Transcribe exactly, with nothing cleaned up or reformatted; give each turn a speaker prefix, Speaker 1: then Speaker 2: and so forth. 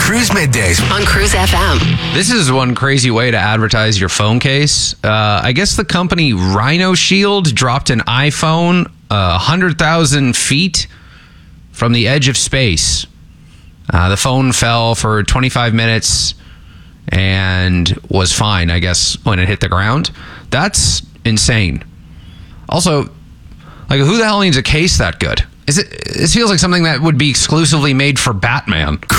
Speaker 1: Cruise Middays
Speaker 2: on Cruise F M.
Speaker 3: This is one crazy way to advertise your phone case. Uh, I guess the company Rhino Shield dropped an iPhone uh, one hundred thousand feet from the edge of space. Uh, the phone fell for twenty-five minutes and was fine, I guess, when it hit the ground. That's insane. Also, like, who the hell needs a case that good? Is it? This feels like something that would be exclusively made for Batman.